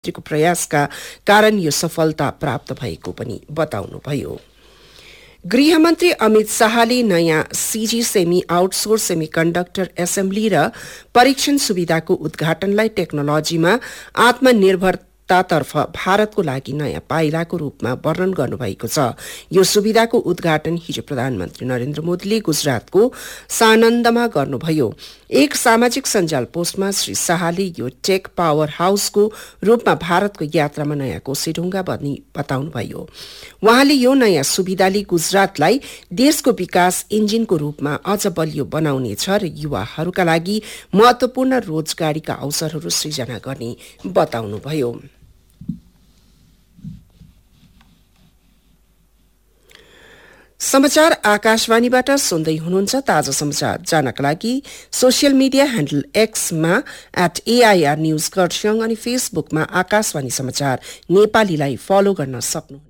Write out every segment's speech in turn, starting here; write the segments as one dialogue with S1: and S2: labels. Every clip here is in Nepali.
S1: को प्रयासका कारण यो सफलता प्राप्त भएको पनि बताउनुभयो। गृहमन्त्री अमित शाहले नयाँ सीजी सेमी आउटसोर्स सेमिकन्डक्टर एसेम्बली र परीक्षण सुविधाको उद्घाटनलाई टेक्नोलोजीमा आत्मनिर्भरतातर्फ भारतको लागि नयाँ पाइलाको रूपमा वर्णन गर्नुभएको छ। यो सुविधाको उद्घाटन हिजो प्रधानमन्त्री नरेन्द्र मोदीले गुजरातको सानन्दमा गर्नुभयो। एक सामाजिक सञ्जाल पोस्टमा श्री शाहले यो टेक पावर हाउसको रूपमा भारतको यात्रामा नयाँ कोसेढुङ्गा बन्ने बताउनुभयो। उहाँले यो नयाँ सुविधाले गुजरातलाई देशको विकास इन्जिनको रूपमा अझ बलियो बनाउनेछ र युवाहरूका लागि महत्वपूर्ण रोजगारीका अवसरहरू सृजना गर्ने बताउनुभयो। समाचार आकाशवाणीबाट सुन्दै हुनुहुन्छ। ताजा समाचार जानका लागि social media handle एक्समा @AIR news Kurseong अनि फेसबुकमा आकाशवाणी समाचार नेपालीलाई फलो गर्न सक्नुहुनेछ।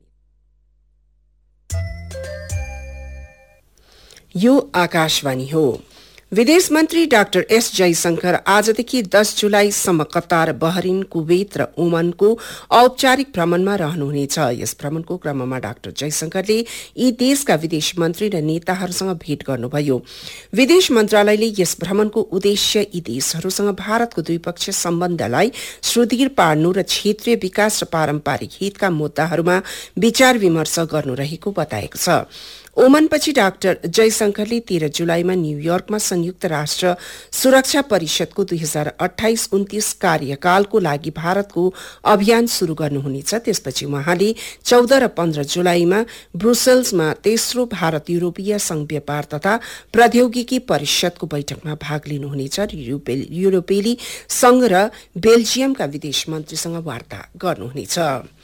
S1: यो आकाशवाणी हो। विदेश मन्त्री डाक्टर एस जयशंकर आजदेखि 10 जुलाईसम्म कतार, बहरिन, कुवेत र ओमनको औपचारिक भ्रमणमा रहनुहुनेछ। यस भ्रमणको क्रममा डाक्टर जयशंकरले यी देशका विदेश मन्त्री र नेताहरूसँग भेट गर्नुभयो। विदेश मन्त्रालयले यस भ्रमणको उद्देश्य यी देशहरूसँग भारतको द्विपक्षीय सम्बन्धलाई सुदृढ पार्नु र क्षेत्रीय विकास र पारम्परिक हितका मुद्दाहरूमा विचार विमर्श गर्नु रहेको बताएको छ। ओमनपछि डाक्टर जयशंकरले 13 जुलाईमा न्यूयोर्कमा संयुक्त राष्ट्र सुरक्षा परिषदको 2028-29 कार्यकालको लागि भारतको अभियान शुरू गर्नुहुनेछ। त्यसपछि उहाँले 14 र 15 जुलाईमा ब्रुसेल्समा तेस्रो भारत युरोपीय संघ व्यापार तथा प्रौद्योगिकी परिषदको बैठकमा भाग लिनुहुनेछ र युरोपेली संघ र बेल्जियमका विदेश मन्त्रीसँग वार्ता गर्नुहुनेछ।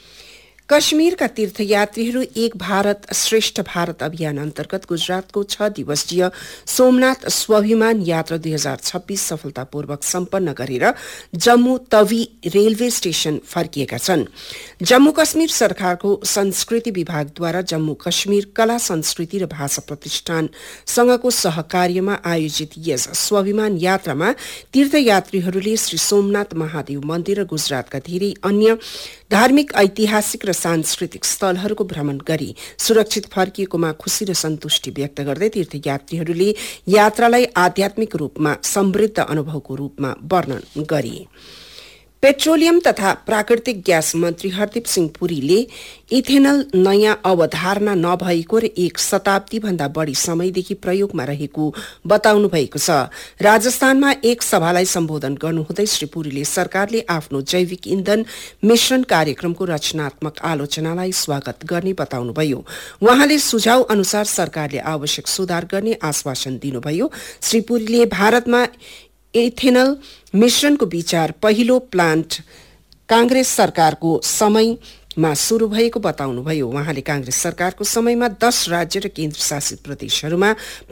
S1: कश्मीरका तीर्थयात्रीहरू एक भारत श्रेष्ठ भारत अभियान अन्तर्गत गुजरातको 6 दिवसीय सोमनाथ स्वाभिमान यात्रा 2026 सफलतापूर्वक सम्पन्न गरेर जम्मू तवी रेलवे स्टेशन फर्किएका छन्। जम्मू कश्मीर सरकारको संस्कृति विभागद्वारा जम्मू कश्मीर कला संस्कृति र भाषा प्रतिष्ठानसँगको सहकार्यमा आयोजित यस स्वाभिमान यात्रामा तीर्थयात्रीहरूले श्री सोमनाथ महादेव मन्दिर र गुजरातका धेरै अन्य धार्मिक, ऐतिहासिक र सांस्कृतिक स्थलहरूको भ्रमण गरी सुरक्षित फर्किएकोमा खुशी र सन्तुष्टि व्यक्त गर्दै तीर्थयात्रीहरूले यात्रालाई आध्यात्मिक रूपमा समृद्ध अनुभवको रूपमा वर्णन गरे। पेट्रोलियम तथा प्राकृतिक ग्यास मन्त्री हरदीप सिंह पुरीले इथेनल नयाँ अवधारणा नभएको र 1 शताब्दी भन्दा बढ़ी समयदेखि प्रयोगमा रहेको बताउनु भएको छ। राजस्थानमा एक सभालाई सम्बोधन गर्नुहुँदै श्री पुरीले सरकारले आफ्नो जैविक इन्धन मिश्रण कार्यक्रमको रचनात्मक आलोचनालाई स्वागत गर्ने बताउनुभयो। उहाँले सुझाव अनुसार सरकारले आवश्यक सुधार गर्ने आश्वासन दिनुभयो। श्री पुरीले भारतमा इथेनल मिश्रणको विचार पहिलो प्लान्ट कांग्रेस सरकारको समयमा शुरू भएको बताउनुभयो। उहाँले कांग्रेस सरकारको समयमा 10 राज्य र केन्द्र शासित प्रदेशहरूमा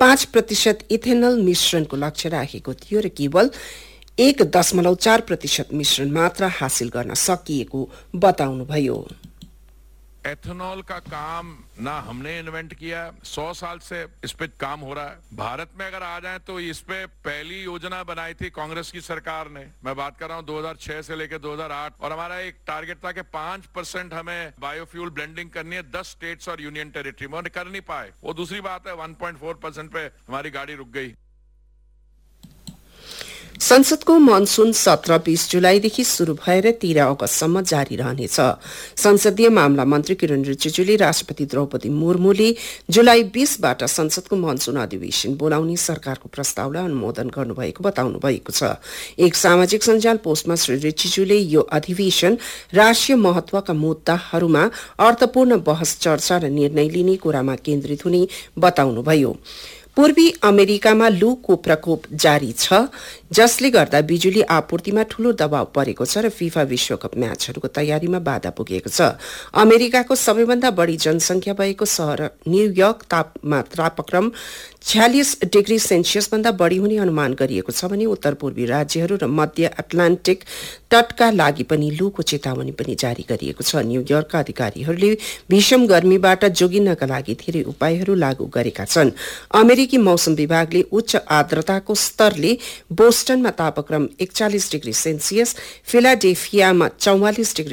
S1: 5% इथेनल मिश्रणको लक्ष्य राखेको थियो र केवल 1.4% मिश्रण मात्र हासिल गर्न सकिएको बताउनुभयो।
S2: एथेनॉल का काम ना हमने इन्वेंट किया, 100 साल से इस पे काम हो रहा है। भारत में अगर आ जाए तो इस पे पहली योजना बनाई थी कांग्रेस की सरकार ने। मैं बात कर रहा हूँ 2006 से लेकर 2008, और हमारा एक टारगेट था कि 5% हमें बायोफ्यूल ब्लेंडिंग करनी है 10 स्टेट्स और यूनियन टेरिटरी में, कर नहीं पाए। वो दूसरी बात है 1.4% पे हमारी गाड़ी रुक गई।
S1: संसदको मनसून सत्र 20 जुलाईदेखि शुरू भएर 13 अगस्तसम्म जारी रहनेछ। संसदीय मामला मन्त्री किरण रिजिजूले राष्ट्रपति द्रौपदी मुर्मुले जुलाई 20बाट संसदको मनसून अधिवेशन बोलाउने सरकारको प्रस्तावलाई अनुमोदन गर्नुभएको बताउनु भएको छ। एक सामाजिक सञ्जाल पोस्टमा श्री रिजिजूले यो अधिवेशन राष्ट्रिय महत्वका मुद्दाहरूमा अर्थपूर्ण बहस, चर्चा र निर्णय लिने कुरामा केन्द्रित हुने बताउनुभयो। पूर्वी अमेरिकामा लूको प्रकोप जारी छ, जसले गर्दा बिजुली आपूर्तिमा ठूलो दबाव परेको छ र फिफा विश्वकप म्याचहरूको तयारीमा बाधा पुगेको छ। अमेरिकाको सबैभन्दा बढ़ी जनसंख्या भएको शहर न्यूयोर्क तापक्रम 46 डिग्री सेल्सियस भन्दा बढ़ी हुने अनुमान गरिएको छ भने उत्तर पूर्वी राज्यहरू र मध्य अटलान्टिक तटका लागि पनि लूको चेतावनी पनि जारी गरिएको छ। न्यूयोर्कका अधिकारीहरूले भीषण गर्मीबाट जोगिनका लागि धेरै उपायहरू लागू गरेका छन्। अमेरिकी मौसम विभागले उच्च आर्द्रताको स्तरले बोस्टनमा तापक्रम 41 डिग्री सेल्सियस, फिलाडेल्फियामा 44 डिग्री